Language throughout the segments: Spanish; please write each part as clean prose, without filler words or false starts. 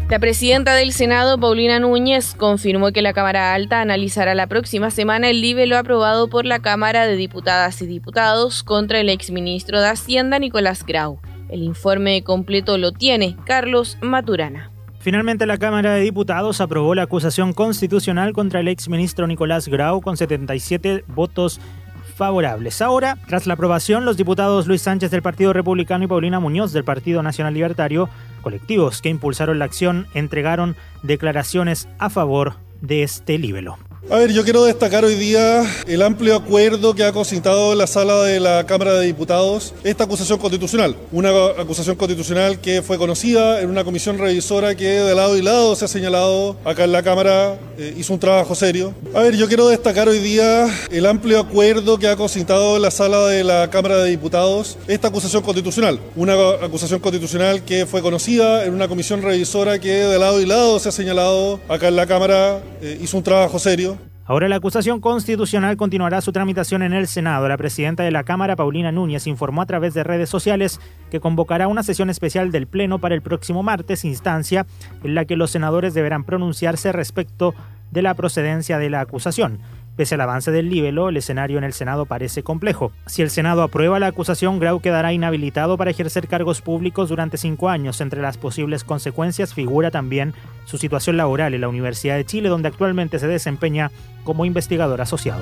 La presidenta del Senado, Paulina Núñez, confirmó que la Cámara Alta analizará la próxima semana el libelo aprobado por la Cámara de Diputadas y Diputados contra el exministro de Hacienda, Nicolás Grau. El informe completo lo tiene Carlos Maturana. Finalmente, la Cámara de Diputados aprobó la acusación constitucional contra el exministro Nicolás Grau con 77 votos favorables. Ahora, tras la aprobación, los diputados Luis Sánchez del Partido Republicano y Paulina Muñoz del Partido Nacional Libertario, colectivos que impulsaron la acción, entregaron declaraciones a favor de este libelo. Yo quiero destacar hoy día el amplio acuerdo que ha concitado en la sala de la Cámara de Diputados esta acusación constitucional. Una acusación constitucional que fue conocida en una comisión revisora que de lado y lado se ha señalado acá en la Cámara, hizo un trabajo serio. Yo quiero destacar hoy día el amplio acuerdo que ha concitado en la sala de la Cámara de Diputados esta acusación constitucional. Una acusación constitucional que fue conocida en una comisión revisora que de lado y lado se ha señalado acá en la Cámara, hizo un trabajo serio. Ahora la acusación constitucional continuará su tramitación en el Senado. La presidenta de la Cámara, Paulina Núñez, informó a través de redes sociales que convocará una sesión especial del Pleno para el próximo martes, instancia en la que los senadores deberán pronunciarse respecto de la procedencia de la acusación. Pese al avance del libelo, el escenario en el Senado parece complejo. Si el Senado aprueba la acusación, Grau quedará inhabilitado para ejercer cargos públicos durante 5 años. Entre las posibles consecuencias figura también su situación laboral en la Universidad de Chile, donde actualmente se desempeña como investigador asociado.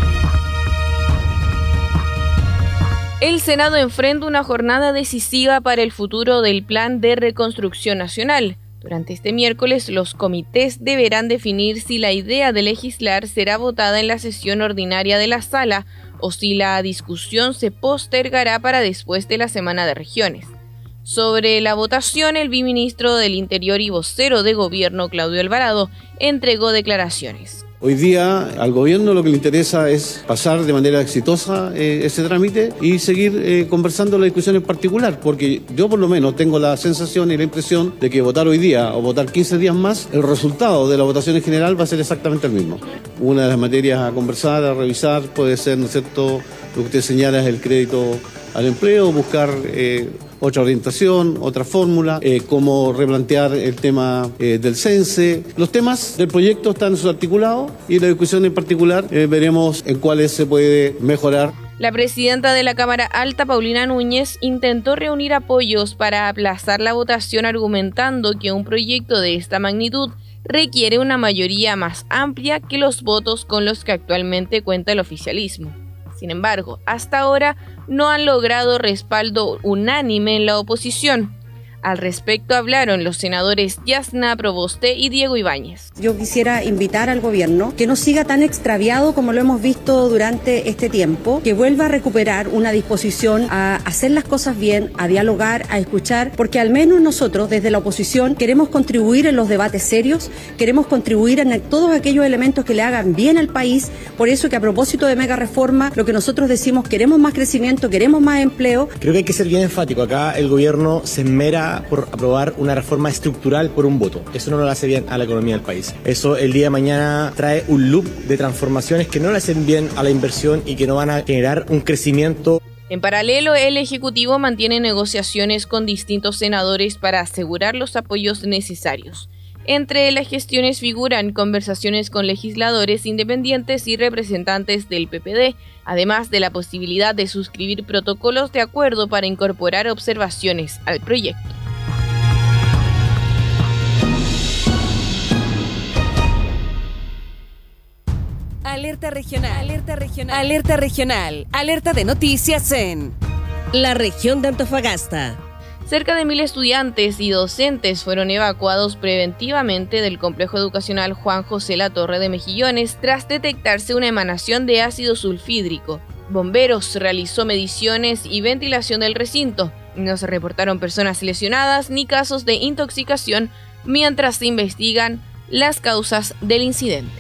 El Senado enfrenta una jornada decisiva para el futuro del Plan de Reconstrucción Nacional. Durante este miércoles, los comités deberán definir si la idea de legislar será votada en la sesión ordinaria de la sala o si la discusión se postergará para después de la Semana de Regiones. Sobre la votación, el viceministro del Interior y vocero de Gobierno, Claudio Alvarado, entregó declaraciones. Hoy día al gobierno lo que le interesa es pasar de manera exitosa ese trámite y seguir conversando la discusión en particular, porque yo por lo menos tengo la sensación y la impresión de que votar hoy día o votar 15 días más, el resultado de la votación en general va a ser exactamente el mismo. Una de las materias a conversar, a revisar, puede ser, ¿no es cierto?, lo que usted señala es el crédito al empleo, buscar otra orientación, otra fórmula, cómo replantear el tema del CENSE. Los temas del proyecto están articulados y la discusión en particular veremos en cuáles se puede mejorar. La presidenta de la Cámara Alta, Paulina Núñez, intentó reunir apoyos para aplazar la votación, argumentando que un proyecto de esta magnitud requiere una mayoría más amplia que los votos con los que actualmente cuenta el oficialismo. Sin embargo, hasta ahora no han logrado respaldo unánime en la oposición. Al respecto hablaron los senadores Yasna Proboste y Diego Ibáñez. Yo quisiera invitar al gobierno que no siga tan extraviado como lo hemos visto durante este tiempo, que vuelva a recuperar una disposición a hacer las cosas bien, a dialogar, a escuchar, porque al menos nosotros desde la oposición queremos contribuir en los debates serios, queremos contribuir en todos aquellos elementos que le hagan bien al país. Por eso que a propósito de mega reforma, lo que nosotros decimos, queremos más crecimiento, queremos más empleo. Creo que hay que ser bien enfático. Acá el gobierno se esmera por aprobar una reforma estructural por un voto. Eso no lo hace bien a la economía del país. Eso el día de mañana trae un loop de transformaciones que no le hacen bien a la inversión y que no van a generar un crecimiento. En paralelo, el Ejecutivo mantiene negociaciones con distintos senadores para asegurar los apoyos necesarios. Entre las gestiones figuran conversaciones con legisladores independientes y representantes del PPD, además de la posibilidad de suscribir protocolos de acuerdo para incorporar observaciones al proyecto. Alerta regional, alerta regional, alerta regional, alerta de noticias en la región de Antofagasta. Cerca de 1.000 estudiantes y docentes fueron evacuados preventivamente del complejo educacional Juan José Latorre de Mejillones tras detectarse una emanación de ácido sulfídrico. Bomberos realizó mediciones y ventilación del recinto. No se reportaron personas lesionadas ni casos de intoxicación mientras se investigan las causas del incidente.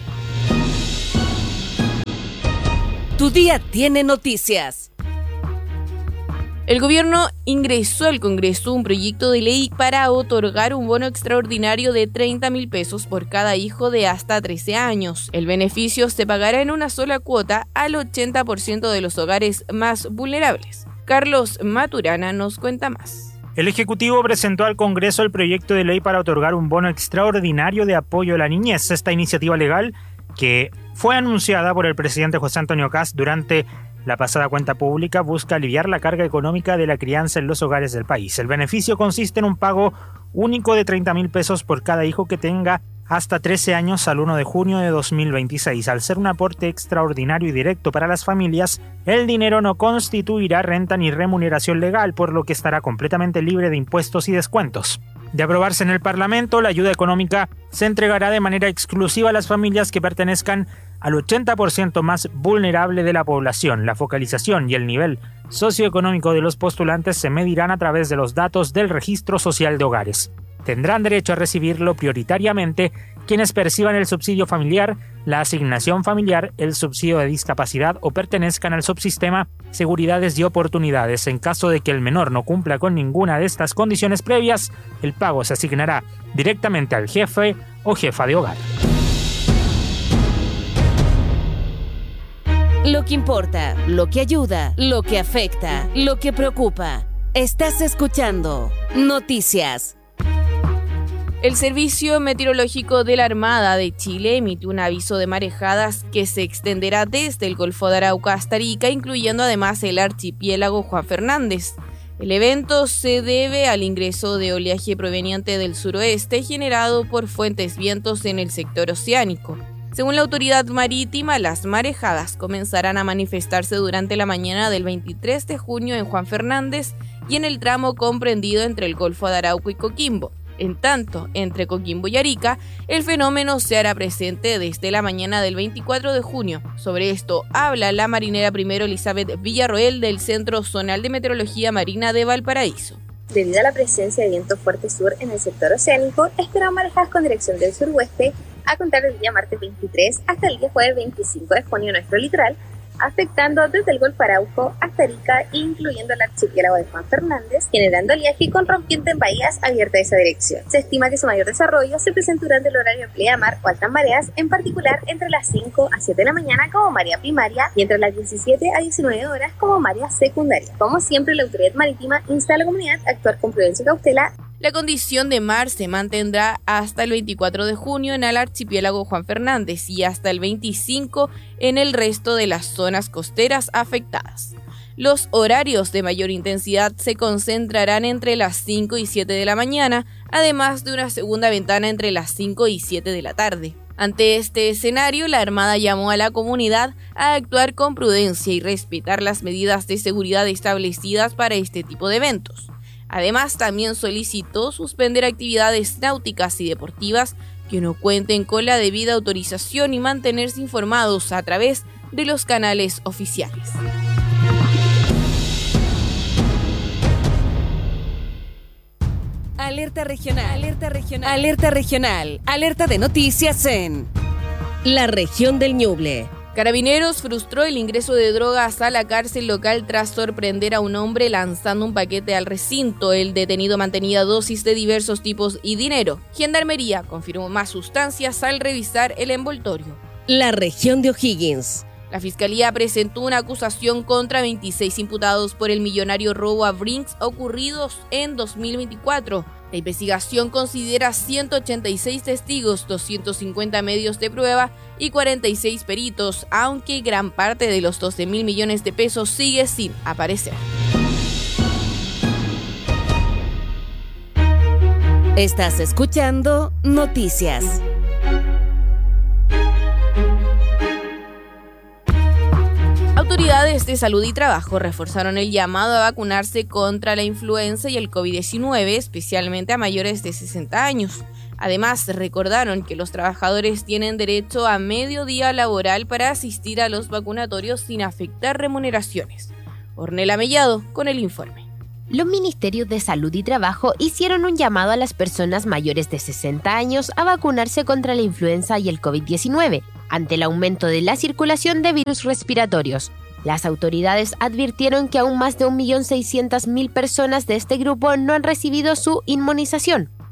Tu día tiene noticias. El gobierno ingresó al Congreso un proyecto de ley para otorgar un bono extraordinario de 30.000 pesos por cada hijo de hasta 13 años. El beneficio se pagará en una sola cuota al 80% de los hogares más vulnerables. Carlos Maturana nos cuenta más. El Ejecutivo presentó al Congreso el proyecto de ley para otorgar un bono extraordinario de apoyo a la niñez. Esta iniciativa legal, que fue anunciada por el presidente José Antonio Kast durante la pasada cuenta pública, busca aliviar la carga económica de la crianza en los hogares del país. El beneficio consiste en un pago único de 30.000 pesos por cada hijo que tenga hasta 13 años al 1 de junio de 2026. Al ser un aporte extraordinario y directo para las familias, el dinero no constituirá renta ni remuneración legal, por lo que estará completamente libre de impuestos y descuentos. De aprobarse en el Parlamento, la ayuda económica se entregará de manera exclusiva a las familias que pertenezcan al 80% más vulnerable de la población. La focalización y el nivel socioeconómico de los postulantes se medirán a través de los datos del Registro Social de Hogares. Tendrán derecho a recibirlo prioritariamente quienes perciban el subsidio familiar, la asignación familiar, el subsidio de discapacidad o pertenezcan al subsistema Seguridades y Oportunidades. En caso de que el menor no cumpla con ninguna de estas condiciones previas, el pago se asignará directamente al jefe o jefa de hogar. Lo que importa, lo que ayuda, lo que afecta, lo que preocupa. Estás escuchando Noticias. El Servicio Meteorológico de la Armada de Chile emitió un aviso de marejadas que se extenderá desde el Golfo de Arauca hasta Arica, incluyendo además el archipiélago Juan Fernández. El evento se debe al ingreso de oleaje proveniente del suroeste generado por fuertes vientos en el sector oceánico. Según la autoridad marítima, las marejadas comenzarán a manifestarse durante la mañana del 23 de junio en Juan Fernández y en el tramo comprendido entre el Golfo de Arauco y Coquimbo. En tanto, entre Coquimbo y Arica, el fenómeno se hará presente desde la mañana del 24 de junio. Sobre esto habla la marinera primero Elizabeth Villarroel del Centro Zonal de Meteorología Marina de Valparaíso. Debido a la presencia de viento fuerte sur en el sector oceánico, esperan marejadas con dirección del suroeste a contar del día martes 23 hasta el día jueves 25 de junio en nuestro litoral, afectando desde el Golfo Arauco hasta Arica, incluyendo el archipiélago de Juan Fernández, generando oleaje con rompiente en bahías abiertas a esa dirección. Se estima que su mayor desarrollo se presenta durante el horario de pleamar o altas mareas, en particular entre las 5 a 7 de la mañana como marea primaria y entre las 17 a 19 horas como marea secundaria. Como siempre, la autoridad marítima insta a la comunidad a actuar con prudencia y cautela. La condición de mar se mantendrá hasta el 24 de junio en el archipiélago Juan Fernández y hasta el 25 en el resto de las zonas costeras afectadas. Los horarios de mayor intensidad se concentrarán entre las 5 y 7 de la mañana, además de una segunda ventana entre las 5 y 7 de la tarde. Ante este escenario, la Armada llamó a la comunidad a actuar con prudencia y respetar las medidas de seguridad establecidas para este tipo de eventos. Además, también solicitó suspender actividades náuticas y deportivas que no cuenten con la debida autorización y mantenerse informados a través de los canales oficiales. Alerta regional, alerta regional, alerta regional, alerta de noticias en la región del Ñuble. Carabineros frustró el ingreso de drogas a la cárcel local tras sorprender a un hombre lanzando un paquete al recinto. El detenido mantenía dosis de diversos tipos y dinero. Gendarmería confirmó más sustancias al revisar el envoltorio. La región de O'Higgins. La Fiscalía presentó una acusación contra 26 imputados por el millonario robo a Brinks ocurridos en 2024. La investigación considera 186 testigos, 250 medios de prueba y 46 peritos, aunque gran parte de los 12.000 millones de pesos sigue sin aparecer. Estás escuchando Noticias. Autoridades de salud y trabajo reforzaron el llamado a vacunarse contra la influenza y el COVID-19, especialmente a mayores de 60 años. Además, recordaron que los trabajadores tienen derecho a medio día laboral para asistir a los vacunatorios sin afectar remuneraciones. Ornella Mellado con el informe. Los ministerios de Salud y Trabajo hicieron un llamado a las personas mayores de 60 años a vacunarse contra la influenza y el COVID-19, ante el aumento de la circulación de virus respiratorios. Las autoridades advirtieron que aún más de 1.600.000 personas de este grupo no han recibido su inmunización.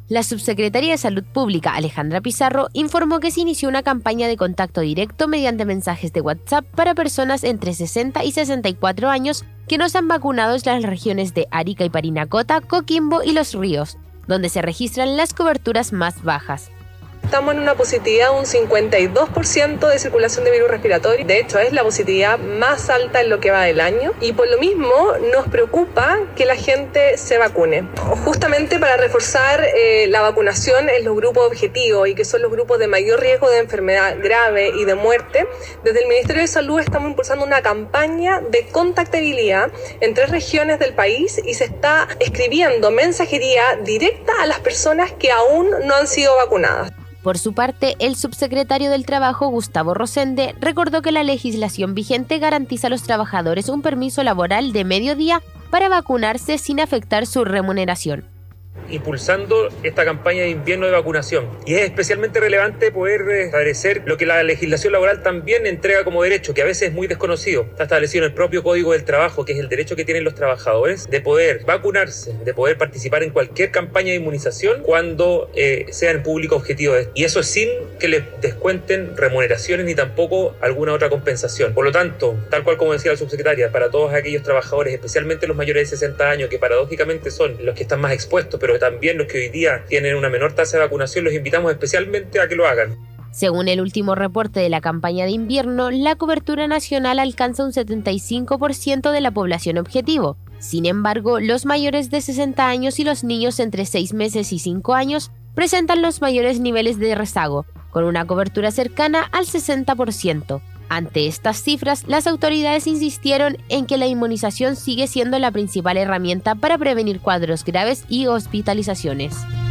La subsecretaria de Salud Pública, Alejandra Pizarro, informó que se inició una campaña de contacto directo mediante mensajes de WhatsApp para personas entre 60 y 64 años que no se han vacunado en las regiones de Arica y Parinacota, Coquimbo y Los Ríos, donde se registran las coberturas más bajas. Estamos en una positividad de un 52% de circulación de virus respiratorio. De hecho, es la positividad más alta en lo que va del año. Y por lo mismo, nos preocupa que la gente se vacune. Justamente para reforzar la vacunación en los grupos objetivos y que son los grupos de mayor riesgo de enfermedad grave y de muerte, desde el Ministerio de Salud estamos impulsando una campaña de contactabilidad en 3 regiones del país y se está escribiendo mensajería directa a las personas que aún no han sido vacunadas. Por su parte, el subsecretario del Trabajo, Gustavo Rosende, recordó que la legislación vigente garantiza a los trabajadores un permiso laboral de medio día para vacunarse sin afectar su remuneración. Impulsando esta campaña de invierno de vacunación. Y es especialmente relevante poder establecer lo que la legislación laboral también entrega como derecho, que a veces es muy desconocido. Está establecido en el propio Código del Trabajo, que es el derecho que tienen los trabajadores de poder vacunarse, de poder participar en cualquier campaña de inmunización cuando sea en público objetivo. Y eso sin que les descuenten remuneraciones ni tampoco alguna otra compensación. Por lo tanto, tal cual como decía la subsecretaria, para todos aquellos trabajadores, especialmente los mayores de 60 años, que paradójicamente son los que están más expuestos, pero también los que hoy día tienen una menor tasa de vacunación, los invitamos especialmente a que lo hagan. Según el último reporte de la campaña de invierno, la cobertura nacional alcanza un 75% de la población objetivo. Sin embargo, los mayores de 60 años y los niños entre 6 meses y 5 años presentan los mayores niveles de rezago, con una cobertura cercana al 60%. Ante estas cifras, las autoridades insistieron en que la inmunización sigue siendo la principal herramienta para prevenir cuadros graves y hospitalizaciones.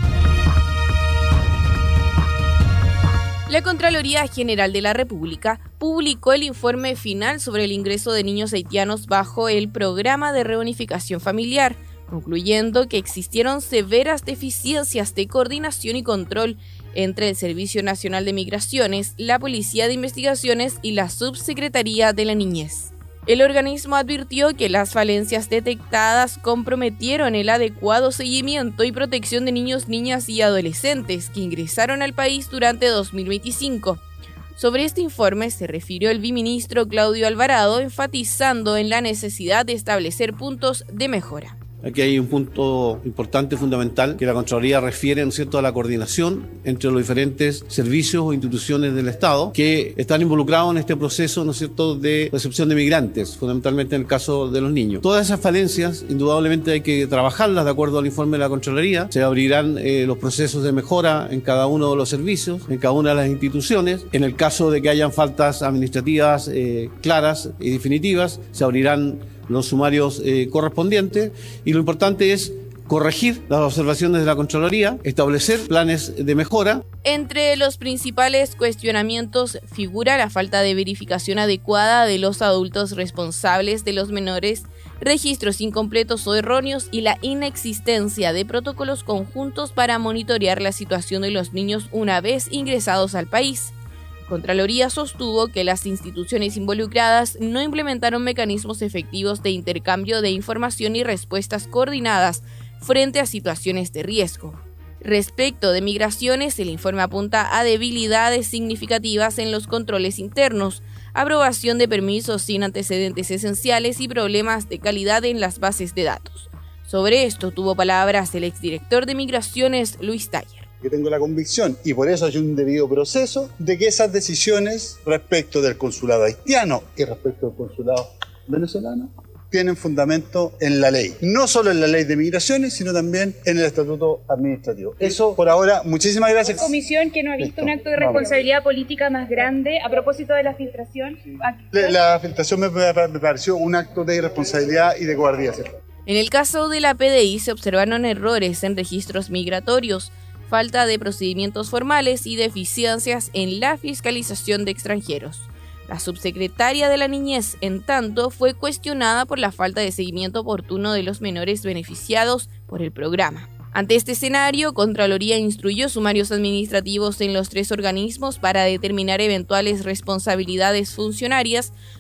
La Contraloría General de la República publicó el informe final sobre el ingreso de niños haitianos bajo el Programa de Reunificación Familiar, concluyendo que existieron severas deficiencias de coordinación y control entre el Servicio Nacional de Migraciones, la Policía de Investigaciones y la Subsecretaría de la Niñez. El organismo advirtió que las falencias detectadas comprometieron el adecuado seguimiento y protección de niños, niñas y adolescentes que ingresaron al país durante 2025. Sobre este informe se refirió el viceministro Claudio Alvarado, enfatizando en la necesidad de establecer puntos de mejora. Aquí hay un punto importante, fundamental, que la Contraloría refiere, ¿no es cierto?, a la coordinación entre los diferentes servicios o instituciones del Estado que están involucrados en este proceso, ¿no es cierto?, de recepción de migrantes, fundamentalmente en el caso de los niños. Todas esas falencias, indudablemente, hay que trabajarlas de acuerdo al informe de la Contraloría. Se abrirán los procesos de mejora en cada uno de los servicios, en cada una de las instituciones. En el caso de que hayan faltas administrativas claras y definitivas, se abrirán los sumarios correspondientes, y lo importante es corregir las observaciones de la Contraloría, establecer planes de mejora. Entre los principales cuestionamientos figura la falta de verificación adecuada de los adultos responsables de los menores, registros incompletos o erróneos y la inexistencia de protocolos conjuntos para monitorear la situación de los niños una vez ingresados al país. Contraloría sostuvo que las instituciones involucradas no implementaron mecanismos efectivos de intercambio de información y respuestas coordinadas frente a situaciones de riesgo. Respecto de migraciones, el informe apunta a debilidades significativas en los controles internos, aprobación de permisos sin antecedentes esenciales y problemas de calidad en las bases de datos. Sobre esto tuvo palabras el exdirector de Migraciones, Luis Taller. Yo tengo la convicción, y por eso hay un debido proceso, de que esas decisiones respecto del consulado haitiano y respecto del consulado venezolano tienen fundamento en la ley. No solo en la ley de migraciones, sino también en el estatuto administrativo. Eso por ahora, muchísimas gracias. Una comisión que no ha visto un acto de responsabilidad política más grande a propósito de la filtración. La filtración me pareció un acto de irresponsabilidad y de cobardía. En el caso de la PDI se observaron errores en registros migratorios, falta de procedimientos formales y deficiencias en la fiscalización de extranjeros. La subsecretaria de la Niñez, en tanto, fue cuestionada por la falta de seguimiento oportuno de los menores beneficiados por el programa. Ante este escenario, Contraloría instruyó sumarios administrativos en los 3 organismos para determinar eventuales responsabilidades funcionarias,